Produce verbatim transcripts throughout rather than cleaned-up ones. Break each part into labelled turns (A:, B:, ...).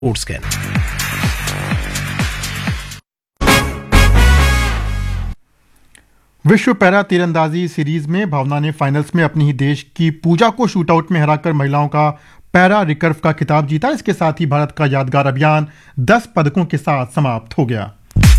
A: Sports can.
B: विश्व para तीरंदाजी series में भावना ने फाइनल्स में अपनी ही देश की पूजा को शूटआउट में हराकर महिलाओं का पैरा रिकर्व का खिताब जीता। इसके साथ ही भारत का यादगार अभियान दस पदकों के साथ समाप्त हो गया।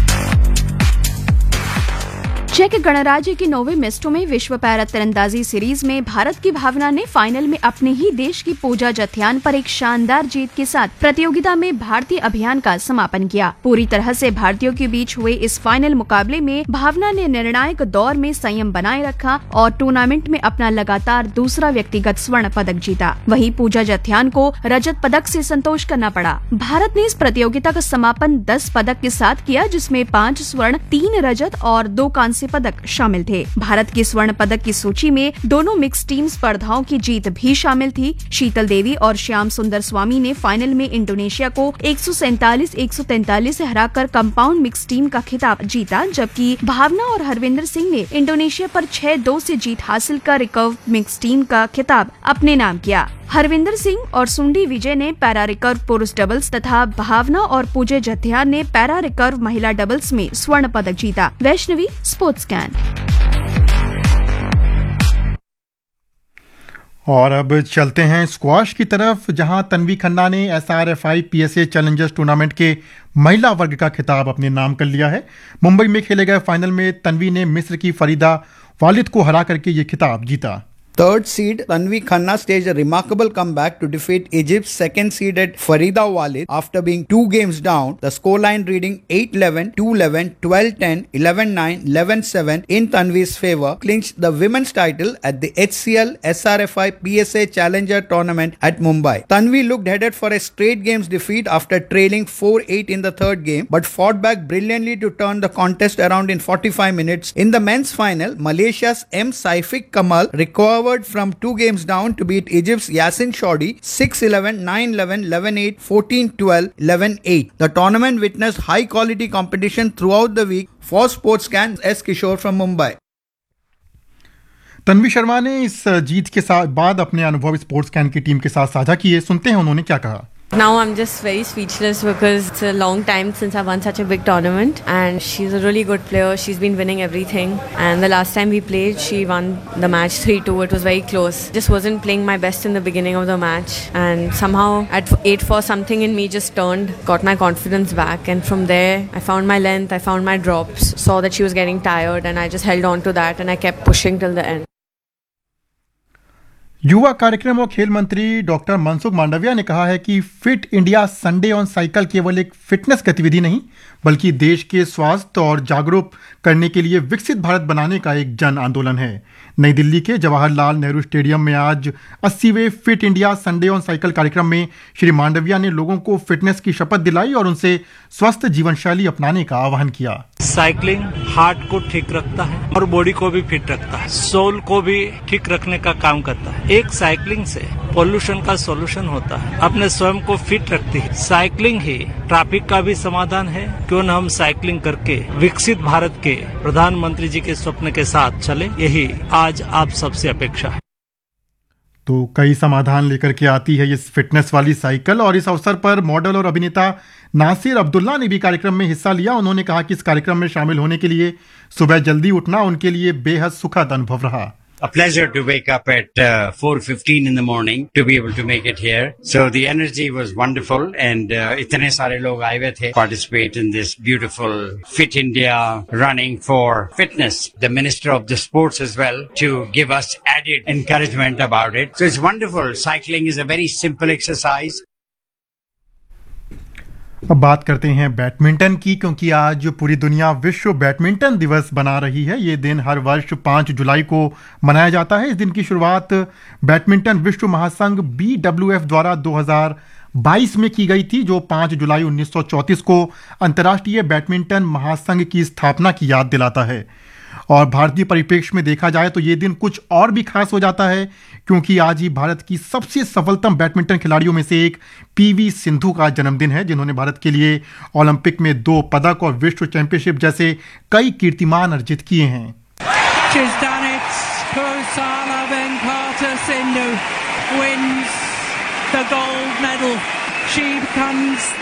C: चेक गणराज्य की नौवे मेस्टो में विश्व पैरा तीरंदाजी सीरीज में भारत की भावना ने फाइनल में अपने ही देश की पूजा जथ्यान पर एक शानदार जीत के साथ प्रतियोगिता में भारतीय अभियान का समापन किया। पूरी तरह से भारतीयों के बीच हुए इस फाइनल मुकाबले में भावना ने निर्णायक दौर में संयम बनाए रखा और टूर्नामेंट में अपना लगातार दूसरा व्यक्तिगत स्वर्ण पदक जीता। वहीं पूजा जथ्यान को रजत पदक से संतोष करना पड़ा। भारत ने इस प्रतियोगिता का समापन दस पदक के साथ किया, जिसमें पाँच स्वर्ण, तीन रजत और दो कांस्य पदक शामिल थे। भारत की स्वर्ण पदक की सूची में दोनों मिक्स टीम स्पर्धाओं की जीत भी शामिल थी। शीतल देवी और श्याम सुंदर स्वामी ने फाइनल में इंडोनेशिया को एक सौ सैंतालीस एक सौ तैंतालीस से हराकर कंपाउंड मिक्स टीम का खिताब जीता, जबकि भावना और हरविंदर सिंह ने इंडोनेशिया पर छह दो से जीत हासिल कर रिकर्व मिक्स टीम का खिताब अपने नाम किया। हरविंदर सिंह और सुंडी विजय ने पैरा रिकर्व पुरुष डबल्स तथा भावना और पूजा जथ्यान ने पैरा रिकर्व महिला डबल्स में स्वर्ण पदक जीता। Vaishnavi, sports can.
B: और अब चलते हैं स्क्वाश की तरफ, जहां तन्वी खन्ना ने S R F I P S A Challengers tournament के महिला वर्ग का खिताब अपने नाम कर लिया है। मुंबई में खेले गए फाइनल में तन्वी ने मिस्र की फरीदा वालिद को हरा करके ये खिताब जीता।
D: Third seed Tanvi Khanna staged a remarkable comeback to defeat Egypt's second seeded Farida Walid after being two games down. The scoreline reading eight eleven, two eleven, twelve ten, eleven nine, eleven seven in Tanvi's favor clinched the women's title at the H C L S R F I P S A Challenger Tournament at Mumbai. Tanvi looked headed for a straight games defeat after trailing four eight in the third game, but fought back brilliantly to turn the contest around in forty-five minutes. In the men's final, Malaysia's M. Saifiq Kamal recovered from two games down to beat Egypt's Yasin Shodi six eleven, nine eleven, eleven eight, fourteen twelve, eleven eight. The tournament witnessed high quality competition throughout the week. For SportsCan, S. Kishore from Mumbai.
B: Tanvi Sharma ने इस जीत के साथ बाद अपने अनुभव sports can की team के साथ साझा किए। सुनते हैं उन्होंने क्या कहा।
E: Now I'm just very speechless because it's a long time since I've won such a big tournament, and she's a really good player. She's been winning everything, and the last time we played she won the match three two. It was very close. Just wasn't playing my best in the beginning of the match, and somehow at eight four something in me just turned, got my confidence back, and from there I found my length, I found my drops, saw that she was getting tired, and I just held on to that and I kept pushing till the end.
B: युवा कार्यक्रम और खेल मंत्री doctor Mansukh Mandaviya ने कहा है कि fit India Sunday on cycle केवल एक फिटनेस गतिविधि नहीं, बल्कि देश के स्वास्थ्य और जागरूक करने के लिए विकसित भारत बनाने का एक जन आंदोलन है। नई दिल्ली के जवाहरलाल नेहरू स्टेडियम में आज अस्सीवें fit India Sunday on cycle कार्यक्रम में श्री मांडविया ने लोगों को फिटनेस की शपथ दिलाई और उनसे स्वस्थ जीवन शैली अपनाने का आह्वान किया।
F: साइकिलिंग हार्ट को ठीक रखता है और बॉडी को भी फिट रखता है, सोल को भी ठीक रखने का काम करता है। एक साइकिलिंग से पोल्यूशन का सॉल्यूशन होता है, अपने स्वयं को फिट रखती है। साइकिलिंग ही ट्रैफिक का भी समाधान है। क्यों न हम साइकिलिंग करके विकसित भारत के प्रधानमंत्री जी के स्वप्न के साथ चले, यही आज आप सबसे अपेक्षा है।
B: तो कई समाधान लेकर के आती है इस फिटनेस वाली साइकिल, और इस अवसर पर मॉडल और अभिनेता नासिर अब्दुल्ला ने भी कार्यक्रम में हिस्सा लिया। उन्होंने कहा कि इस कार्यक्रम में शामिल होने के लिए सुबह जल्दी उठना उनके लिए बेहद सुखद अनुभव रहा।
G: A pleasure to wake up at uh, four fifteen in the morning to be able to make it here. So the energy was wonderful, and uh, itne sare log aaye हुए थे participate in this beautiful Fit India running for fitness. The Minister of the Sports as well to give us added encouragement about it. So it's wonderful. Cycling is a very simple exercise.
B: अब बात करते हैं badminton की, क्योंकि आज पूरी दुनिया विश्व बैडमिंटन दिवस बना रही है। ये दिन हर वर्ष पाँच जुलाई को मनाया जाता है। इस दिन की शुरुआत बैडमिंटन विश्व महासंघ बी डब्ल्यू एफ द्वारा दो हज़ार बाईस में की गई थी, जो पाँच जुलाई उन्नीस सौ चौंतीस को अंतर्राष्ट्रीय बैडमिंटन महासंघ की स्थापना की याद दिलाता है। और भारतीय परिप्रेक्ष्य में देखा जाए तो ये दिन कुछ और भी खास हो जाता है, क्योंकि आज ही भारत की सबसे सफलतम बैडमिंटन खिलाड़ियों में से एक पीवी सिंधु का जन्मदिन है, जिन्होंने भारत के लिए ओलंपिक में दो पदक और विश्व चैंपियनशिप जैसे कई कीर्तिमान अर्जित किए हैं।
A: she becomes